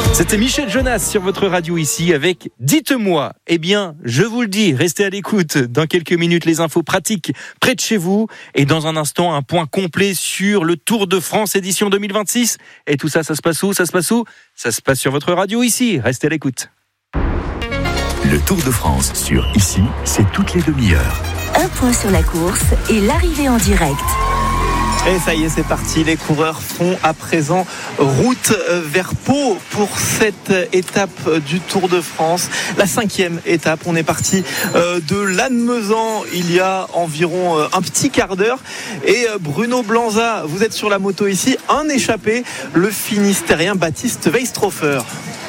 C'était Michel Jonas sur votre radio ici avec Dites-moi. Eh bien, je vous le dis, restez à l'écoute. Dans quelques minutes, les infos pratiques près de chez vous. Et dans un instant, un point complet sur le Tour de France édition 2026. Et tout ça, ça se passe où ? Ça se passe sur votre radio ici. Restez à l'écoute. Le Tour de France sur Ici, c'est toutes les demi-heures. Un point sur la course et l'arrivée en direct. Et ça y est, c'est parti. Les coureurs font à présent route vers Pau pour cette étape du Tour de France. La 5e étape. On est parti de Lannemezan il y a environ un petit quart d'heure. Et Bruno Blanza, vous êtes sur la moto ici. Un échappé, le Finistérien Baptiste Weistrofer.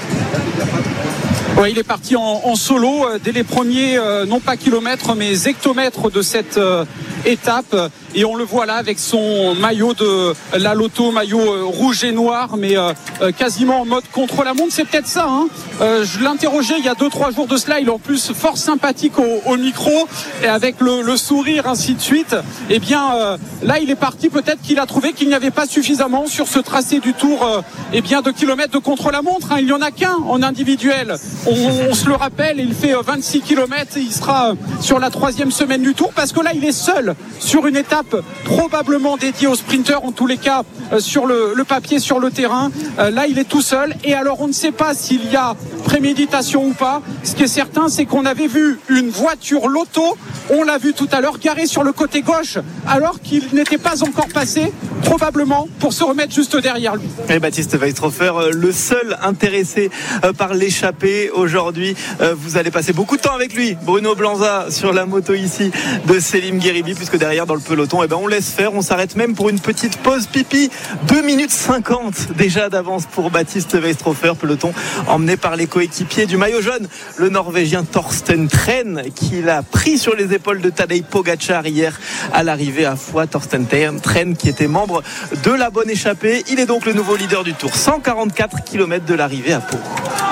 Ouais, il est parti en solo dès les premiers, non pas kilomètres, mais hectomètres de cette étape. Et on le voit là avec son maillot de la Lotto, maillot rouge et noir, mais quasiment en mode contre-la-montre. C'est peut-être ça, hein. Je l'interrogeais il y a 2-3 jours de cela. Il est en plus fort sympathique au micro et avec le sourire, ainsi de suite. Eh bien, là, il est parti. Peut-être qu'il a trouvé qu'il n'y avait pas suffisamment sur ce tracé du Tour de kilomètres de contre-la-montre. Hein. Il n'y en a qu'un en individuel. On se le rappelle, il fait 26 km. Il sera sur la 3e semaine du Tour parce que là, il est seul sur une étape probablement dédiée aux sprinteurs, en tous les cas sur le papier, sur le terrain. Là, il est tout seul. Et alors, on ne sait pas s'il y a préméditation ou pas. Ce qui est certain, c'est qu'on avait vu une voiture Lotto. On l'a vu tout à l'heure garée sur le côté gauche alors qu'il n'était pas encore passé, probablement pour se remettre juste derrière lui. Et Baptiste Weistrofer, le seul intéressé par l'échappée aujourd'hui. Vous allez passer beaucoup de temps avec lui, Bruno Blanza, sur la moto ici de Selim Gueribi, puisque derrière dans le peloton, on laisse faire. On s'arrête même pour une petite pause pipi. 2 minutes 50 déjà d'avance pour Baptiste Weistrofer, peloton emmené par les coéquipiers du maillot jaune, le Norvégien Thorsten Tren, qui l'a pris sur les épaules de Tadej Pogačar hier à l'arrivée à Foix. Thorsten Tren qui était membre de la bonne échappée. Il est donc le nouveau leader du Tour. 144 km de l'arrivée à Pau.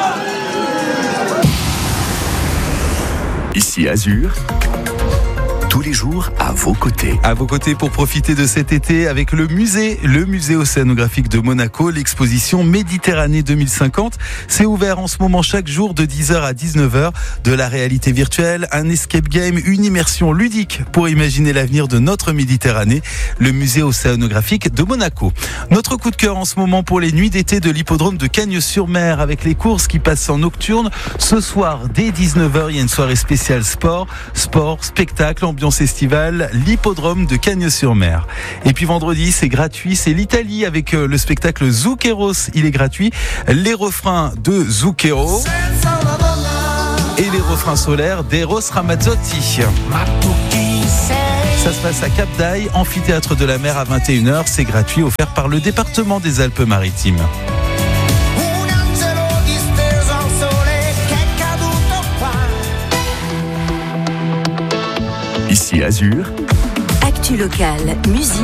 Ici Azur, tous les jours à vos côtés. À vos côtés pour profiter de cet été avec le musée océanographique de Monaco, l'exposition Méditerranée 2050. C'est ouvert en ce moment chaque jour de 10h à 19h. De la réalité virtuelle, un escape game, une immersion ludique pour imaginer l'avenir de notre Méditerranée. Le musée océanographique de Monaco. Notre coup de cœur en ce moment pour les nuits d'été de l'hippodrome de Cagnes-sur-Mer avec les courses qui passent en nocturne. Ce soir, dès 19h, il y a une soirée spéciale sport, spectacle, ambiance estivale, l'hippodrome de Cagnes-sur-Mer. Et puis vendredi, c'est gratuit, c'est l'Italie avec le spectacle Zuccheros, il est gratuit. Les refrains de Zucchero et les refrains solaires d'Eros Ramazzotti. Ça se passe à Cap d'Aille, amphithéâtre de la mer à 21h, c'est gratuit, offert par le département des Alpes-Maritimes. Ici Azur. Actu locale, musique.